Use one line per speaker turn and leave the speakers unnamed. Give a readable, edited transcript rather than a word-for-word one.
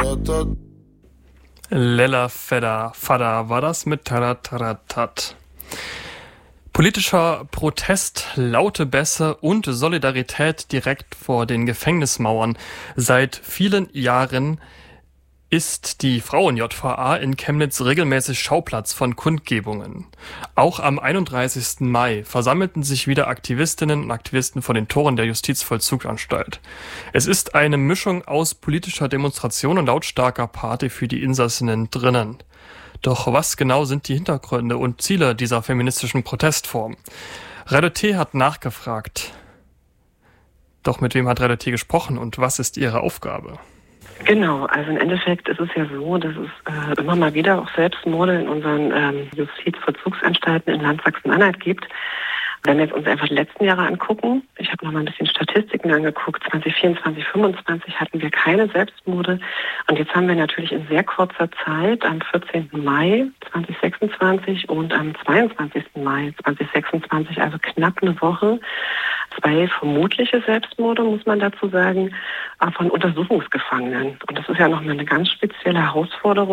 Lella Fada war das mit Tarataratat. Politischer Protest, laute Bässe und Solidarität direkt vor den Gefängnismauern. Seit vielen Jahren ist die Frauen-JVA in Chemnitz regelmäßig Schauplatz von Kundgebungen. Auch am 31. Mai versammelten sich wieder Aktivistinnen und Aktivisten vor den Toren der Justizvollzugsanstalt. Es ist eine Mischung aus politischer Demonstration und lautstarker Party für die Insassinnen drinnen. Doch was genau sind die Hintergründe und Ziele dieser feministischen Protestform? Redoté hat nachgefragt. Doch mit wem hat Redoté gesprochen und was ist ihre Aufgabe?
Genau, also im Endeffekt ist es ja so, dass es immer mal wieder auch Selbstmorde in unseren Justizvollzugsanstalten in Land Sachsen-Anhalt gibt. Wenn wir uns einfach die letzten Jahre angucken, ich habe noch mal ein bisschen Statistiken angeguckt, 2024, 2025 hatten wir keine Selbstmorde und jetzt haben wir natürlich in sehr kurzer Zeit am 14. Mai 2026 und am 22. Mai 2026, also knapp eine Woche, 2 vermutliche Selbstmorde, muss man dazu sagen, von Untersuchungsgefangenen. Und das ist ja nochmal eine ganz spezielle Herausforderung.